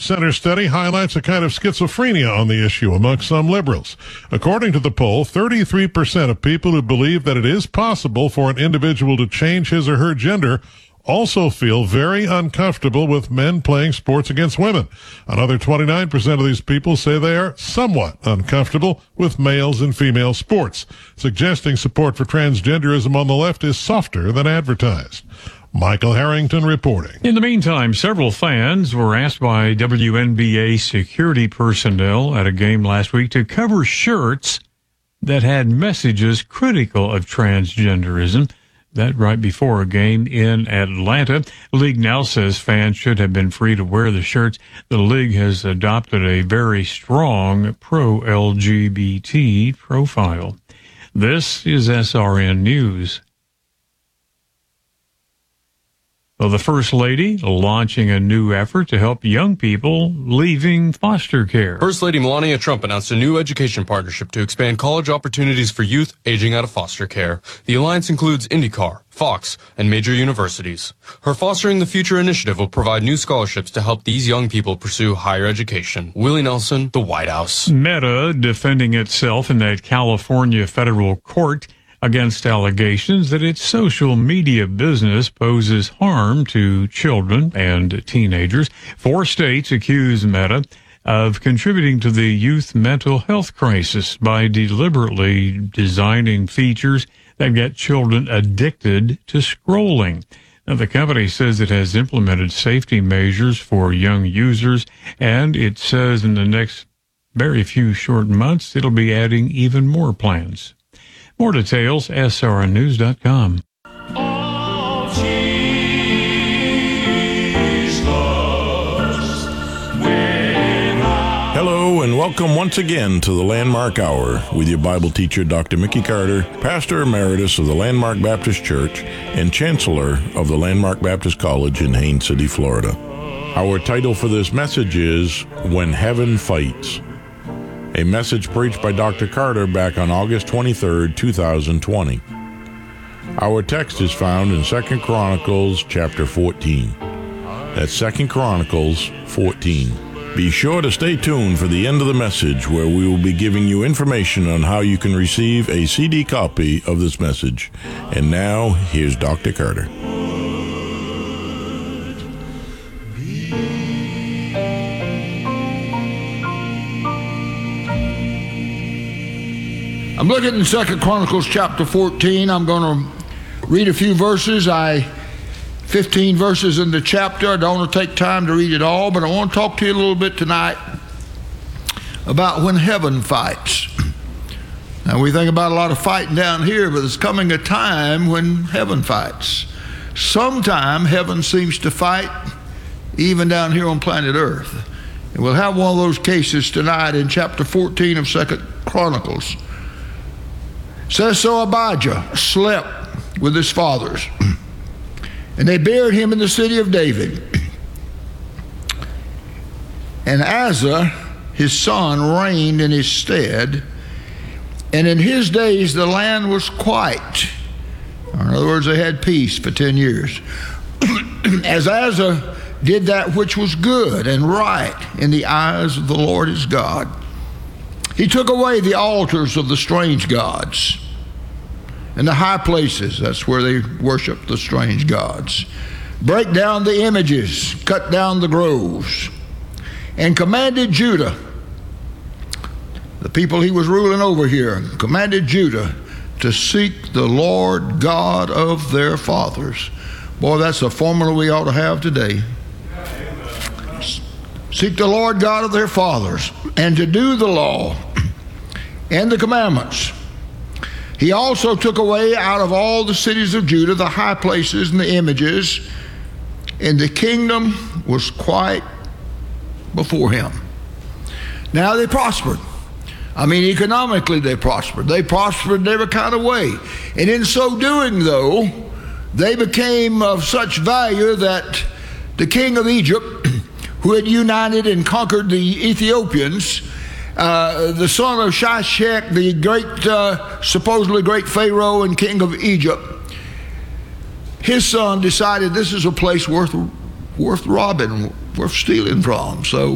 Center study highlights a kind of schizophrenia on the issue among some liberals. According to the poll, 33% of people who believe that it is possible for an individual to change his or her gender also feel very uncomfortable with men playing sports against women. Another 29% of these people say they are somewhat uncomfortable with males and female sports, suggesting support for transgenderism on the left is softer than advertised. Michael Harrington reporting. In the meantime, several fans were asked by WNBA security personnel at a game last week to cover shirts that had messages critical of transgenderism. That right before a game in Atlanta. The league now says fans should have been free to wear the shirts. The league has adopted a very strong pro-LGBT profile. This is SRN News. Well, the First Lady launching a new effort to help young people leaving foster care. First Lady Melania Trump announced a new education partnership to expand college opportunities for youth aging out of foster care. The alliance includes IndyCar, Fox, and major universities. Her Fostering the Future initiative will provide new scholarships to help these young people pursue higher education. Willie Nelson, the White House. Meta defending itself in that California federal court against allegations that its social media business poses harm to children and teenagers. 4 states accuse Meta of contributing to the youth mental health crisis by deliberately designing features that get children addicted to scrolling. Now, the company says it has implemented safety measures for young users, and it says in the next very few short months it'll be adding even more plans. More details, srnnews.com. Hello and welcome once again to the Landmark Hour with your Bible teacher, Dr. Mickey Carter, Pastor Emeritus of the Landmark Baptist Church and Chancellor of the Landmark Baptist College in Haines City, Florida. Our title for this message is When Heaven Fights. A message preached by Dr. Carter back on August 23, 2020. Our text is found in 2 Chronicles chapter 14. That's 2 Chronicles 14. Be sure to stay tuned for the end of the message where we will be giving you information on how you can receive a CD copy of this message. And now, here's Dr. Carter. I'm looking in 2 Chronicles chapter 14. I'm going to read a few verses. 15 verses in the chapter. I don't want to take time to read it all, but I want to talk to you a little bit tonight about when heaven fights. Now, we think about a lot of fighting down here, but there's coming a time when heaven fights. Sometime heaven seems to fight even down here on planet Earth. And we'll have one of those cases tonight in chapter 14 of 2 Chronicles. Says, so Abijah slept with his fathers, and they buried him in the city of David. And Asa, his son, reigned in his stead, and in his days the land was quiet. In other words, they had peace for 10 years. As Asa did that which was good and right in the eyes of the Lord his God. He took away the altars of the strange gods and the high places, that's where they worship the strange gods. Break down the images, cut down the groves, and commanded Judah, the people he was ruling over here, commanded Judah to seek the Lord God of their fathers. Boy, that's a formula we ought to have today. Seek the Lord God of their fathers, and to do the law and the commandments. He also took away out of all the cities of Judah the high places and the images, and the kingdom was quiet before him. Now they prospered. Economically they prospered. They prospered in every kind of way. And in so doing, though, they became of such value that the king of Egypt, who had united and conquered the Ethiopians, the son of Shishak, the great, supposedly great Pharaoh and king of Egypt, his son decided this is a place worth robbing, worth stealing from. So